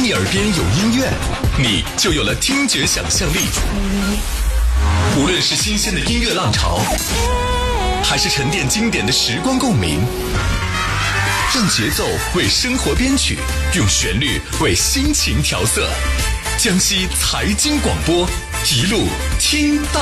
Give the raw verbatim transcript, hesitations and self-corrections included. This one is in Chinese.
你耳边有音乐，你就有了听觉想象力。无论是新鲜的音乐浪潮，还是沉淀经典的时光共鸣，让节奏为生活编曲，用旋律为心情调色。江西财经广播，一路听到